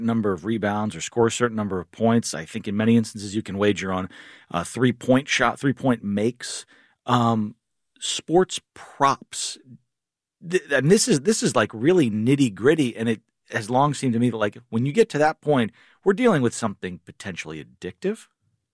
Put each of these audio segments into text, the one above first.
number of rebounds or score a certain number of points. I think in many instances you can wager on a 3-point shot, 3-point makes. Sports props. And this is like really nitty gritty, and it has long seemed to me that like when you get to that point, we're dealing with something potentially addictive.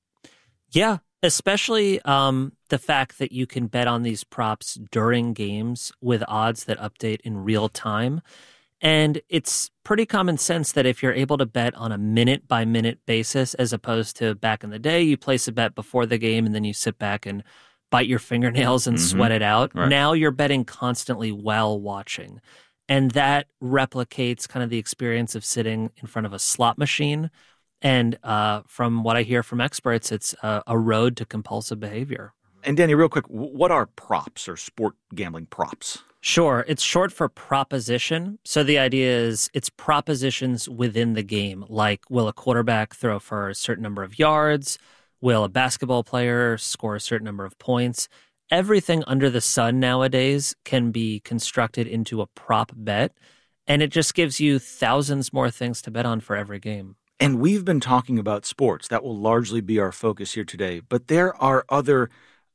Yeah, especially the fact that you can bet on these props during games with odds that update in real time. And it's pretty common sense that if you're able to bet on a minute-by-minute basis, as opposed to back in the day, you place a bet before the game and then you sit back and bite your fingernails and sweat it out. Right. Now you're betting constantly while watching. And that replicates kind of the experience of sitting in front of a slot machine. And from what I hear from experts, it's a road to compulsive behavior. And Danny, real quick, what are props or sport gambling props? Sure. It's short for proposition. So the idea is it's propositions within the game, like will a quarterback throw for a certain number of yards? Will a basketball player score a certain number of points? Everything under the sun nowadays can be constructed into a prop bet, and it just gives you thousands more things to bet on for every game. And we've been talking about sports. That will largely be our focus here today. But there are other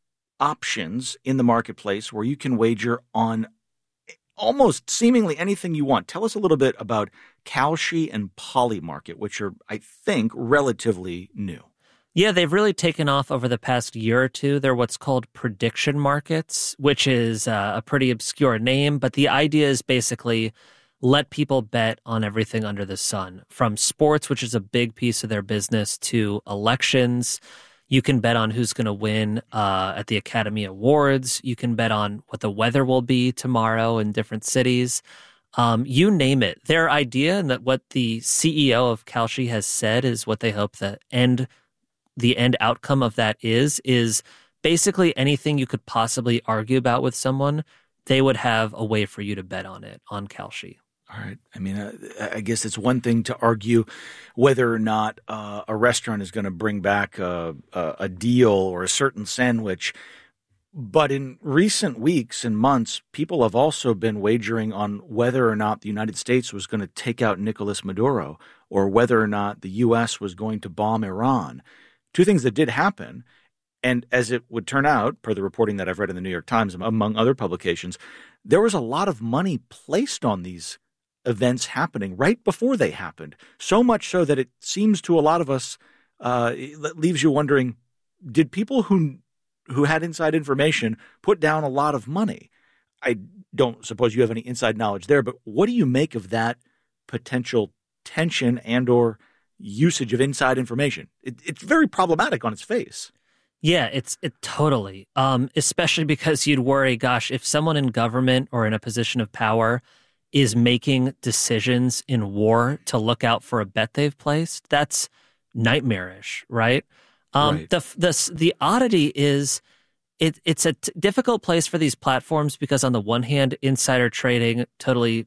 options in the marketplace where you can wager on almost seemingly anything you want. Tell us a little bit about Kalshi and Polymarket, which are, I think, relatively new. Yeah, they've really taken off over the past year or two. They're what's called prediction markets, which is a pretty obscure name, but the idea is basically let people bet on everything under the sun, from sports, which is a big piece of their business, to elections. You can bet on who's going to win at the Academy Awards. You can bet on what the weather will be tomorrow in different cities. You name it. Their idea, and that what the CEO of Kalshi has said is what they hope the end outcome of that is basically anything you could possibly argue about with someone, they would have a way for you to bet on it on Kalshi. All right. I mean, I guess it's one thing to argue whether or not a restaurant is going to bring back a deal or a certain sandwich. But in recent weeks and months, people have also been wagering on whether or not the United States was going to take out Nicolas Maduro or whether or not the U.S. was going to bomb Iran. Two things that did happen. And as it would turn out, per the reporting that I've read in the New York Times, among other publications, there was a lot of money placed on these events happening right before they happened. So much so that it seems to a lot of us, it leaves you wondering, did people who had inside information put down a lot of money? I don't suppose you have any inside knowledge there, but what do you make of that potential tension and or usage of inside information? It's very problematic on its face. Yeah, it totally, especially because you'd worry, gosh, if someone in government or in a position of power is making decisions in war to look out for a bet they've placed, that's nightmarish, right? Right. The oddity is it's a difficult place for these platforms because on the one hand, insider trading totally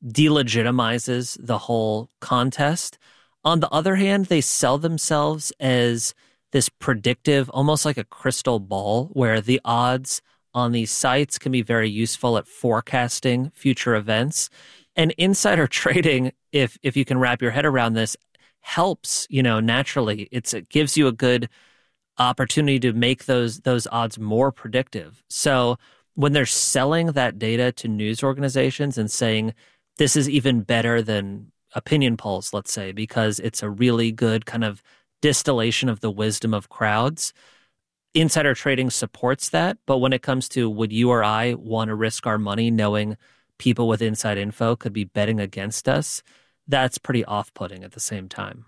delegitimizes the whole contest. On the other hand, they sell themselves as this predictive, almost like a crystal ball, where the odds on these sites can be very useful at forecasting future events. And insider trading, if you can wrap your head around this, helps, naturally. It gives you a good opportunity to make those odds more predictive. So when they're selling that data to news organizations and saying this is even better than opinion polls, let's say, because it's a really good kind of distillation of the wisdom of crowds, insider trading supports that. But when it comes to would you or I want to risk our money knowing people with inside info could be betting against us, that's pretty off-putting at the same time.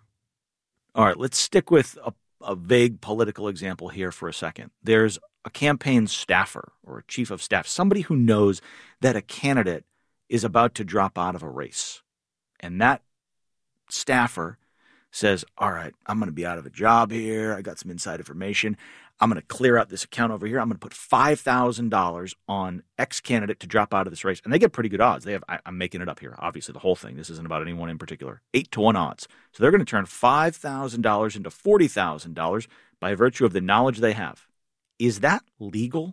All right, let's stick with a vague political example here for a second. There's a campaign staffer or a chief of staff, somebody who knows that a candidate is about to drop out of a race. And that staffer says, all right, I'm going to be out of a job here. I got some inside information. I'm going to clear out this account over here. I'm going to put $5,000 on X candidate to drop out of this race. And they get pretty good odds. They have, I'm making it up here, obviously, the whole thing. This isn't about anyone in particular. 8-1 odds. So they're going to turn $5,000 into $40,000 by virtue of the knowledge they have. Is that legal?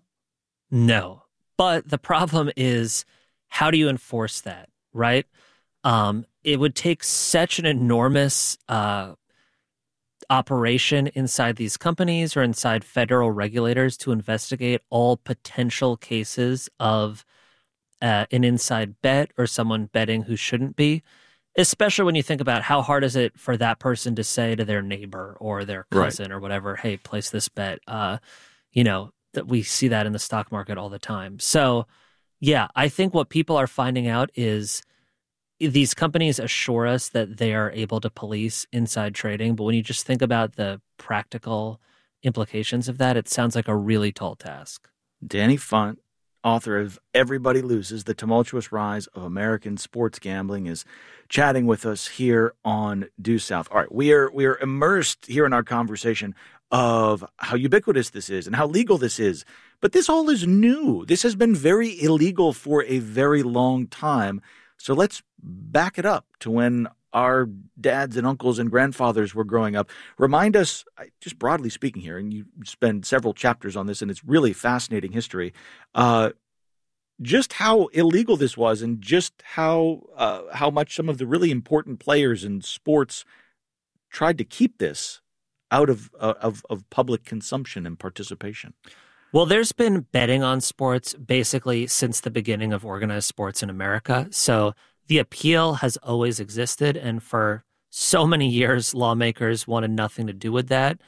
No. But the problem is, how do you enforce that, right? it would take such an enormous operation inside these companies or inside federal regulators to investigate all potential cases of an inside bet or someone betting who shouldn't be, especially when you think about how hard is it for that person to say to their neighbor or their cousin or whatever, hey, place this bet. That we see that in the stock market all the time. So, yeah, I think what people are finding out is these companies assure us that they are able to police inside trading, but when you just think about the practical implications of that, it sounds like a really tall task. Danny Funt, author of Everybody Loses, The Tumultuous Rise of American Sports Gambling, is chatting with us here on Due South. All right, we are immersed here in our conversation of how ubiquitous this is and how legal this is. But this all is new. This has been very illegal for a very long time. So let's back it up to when our dads and uncles and grandfathers were growing up. Remind us, just broadly speaking here, and you spend several chapters on this, and it's really fascinating history, just how illegal this was and just how much some of the really important players in sports tried to keep this out of public consumption and participation. Well, there's been betting on sports basically since the beginning of organized sports in America. So the appeal has always existed. And for so many years, lawmakers wanted nothing to do with that.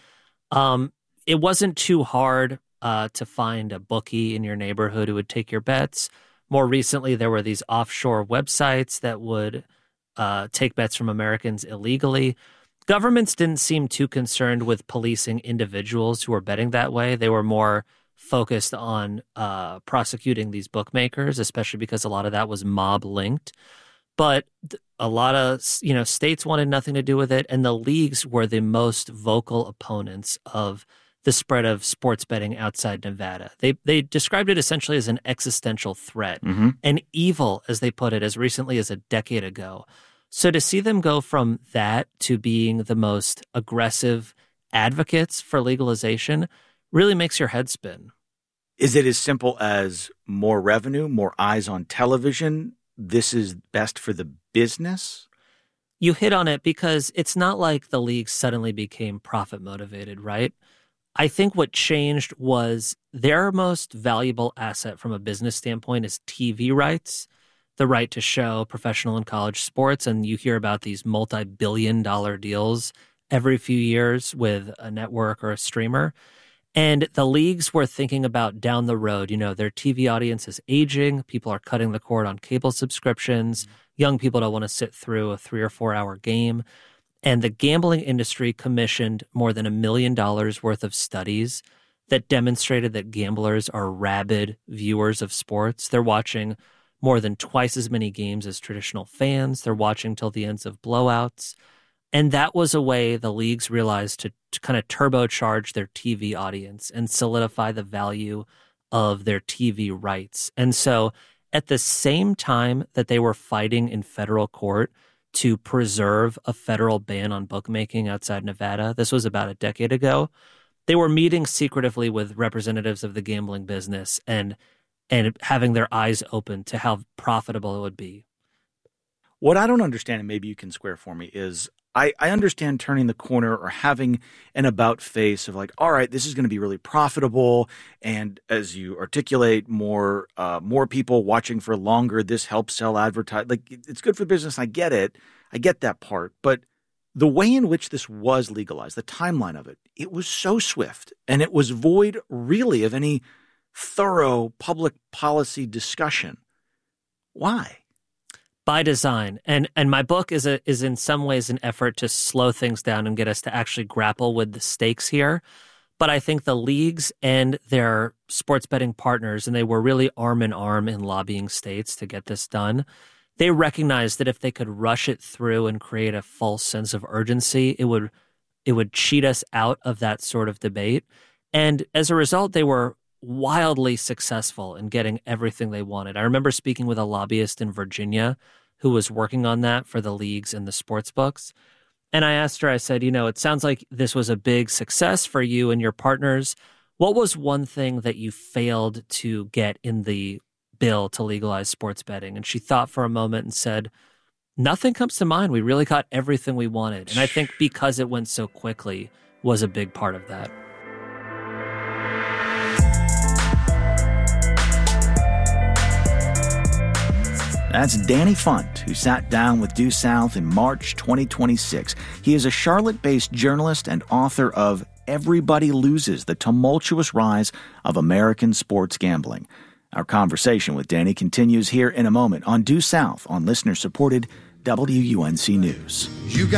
It wasn't too hard to find a bookie in your neighborhood who would take your bets. More recently, there were these offshore websites that would take bets from Americans illegally. Governments didn't seem too concerned with policing individuals who were betting that way. They were more focused on prosecuting these bookmakers, especially because a lot of that was mob linked. But a lot of states wanted nothing to do with it, and the leagues were the most vocal opponents of the spread of sports betting outside Nevada. They described it essentially as an existential threat, an evil, as they put it, as recently as a decade ago. So to see them go from that to being the most aggressive advocates for legalization really makes your head spin. Is it as simple as more revenue, more eyes on television? This is best for the business? You hit on it because it's not like the league suddenly became profit motivated, right? I think what changed was their most valuable asset from a business standpoint is TV rights, the right to show professional and college sports. And you hear about these multi-billion-dollar deals every few years with a network or a streamer. And the leagues were thinking about down the road, their TV audience is aging. People are cutting the cord on cable subscriptions. Young people don't want to sit through a 3 or 4 hour game. And the gambling industry commissioned more than $1 million worth of studies that demonstrated that gamblers are rabid viewers of sports. They're watching more than twice as many games as traditional fans. They're watching till the ends of blowouts. And that was a way the leagues realized to kind of turbocharge their TV audience and solidify the value of their TV rights. And so at the same time that they were fighting in federal court to preserve a federal ban on bookmaking outside Nevada, this was about a decade ago, they were meeting secretively with representatives of the gambling business and having their eyes open to how profitable it would be. What I don't understand, and maybe you can square for me, is I understand turning the corner or having an about face of like, all right, this is going to be really profitable. And as you articulate, more people watching for longer, this helps sell advertising. Like, it's good for business. I get it. I get that part. But the way in which this was legalized, the timeline of it, it was so swift. And it was void really of any thorough public policy discussion. Why? By design. And my book is in some ways an effort to slow things down and get us to actually grapple with the stakes here. But I think the leagues and their sports betting partners, and they were really arm in arm in lobbying states to get this done, they recognized that if they could rush it through and create a false sense of urgency, it would cheat us out of that sort of debate. And as a result, they were wildly successful in getting everything they wanted. I remember speaking with a lobbyist in Virginia who was working on that for the leagues and the sports books. And I asked her, I said, it sounds like this was a big success for you and your partners. What was one thing that you failed to get in the bill to legalize sports betting? And she thought for a moment and said, Nothing comes to mind. We really got everything we wanted. And I think because it went so quickly was a big part of that. That's Danny Funt, who sat down with Due South in March 2026. He is a Charlotte-based journalist and author of Everybody Loses, The Tumultuous Rise of American Sports Gambling. Our conversation with Danny continues here in a moment on Due South on listener-supported WUNC News.